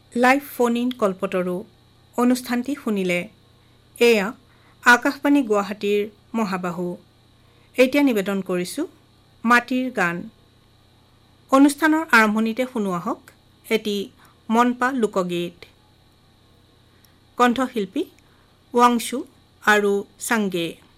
Live phone in কল্পতৰু অনুষ্ঠানটি শুনিলে। এয়া আকাশবাণী গুৱাহাটীৰ মহাবাহু। এতিয়া নিবেদন কৰিছোঁ মাটিৰ গান। অনুষ্ঠানৰ আৰম্ভণিতে শুনোৱা হওক এটি মনপা লোকগীত। কণ্ঠশিল্পী ৱাংচু আৰু চাংগে।